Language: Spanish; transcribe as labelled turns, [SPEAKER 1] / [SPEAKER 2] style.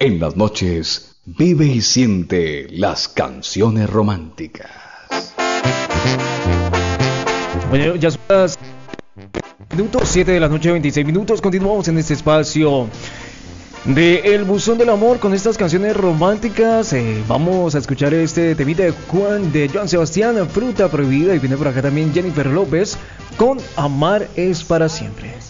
[SPEAKER 1] En las noches, vive y siente las canciones románticas.
[SPEAKER 2] Bueno, ya son las minutos 7 de la noche, 26 minutos. Continuamos en este espacio de El Buzón del Amor con estas canciones románticas. Vamos a escuchar este temita de Joan Sebastián, Fruta Prohibida. Y viene por acá también Jennifer López con Amar es para siempre.